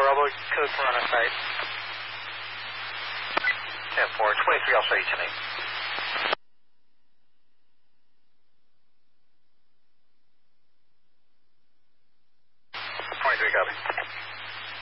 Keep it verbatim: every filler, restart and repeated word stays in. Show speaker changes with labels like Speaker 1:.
Speaker 1: Bravo, code for on our site.
Speaker 2: ten four, twenty-three, I'll show you ten eight. twenty-three, copy.